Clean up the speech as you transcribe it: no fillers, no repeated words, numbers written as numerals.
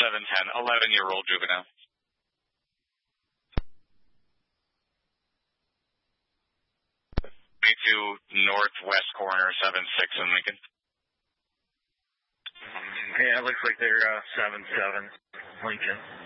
710, 11-year-old juvenile. To northwest corner, 7-6 in Lincoln. Yeah, it looks like they're 7-7 Lincoln.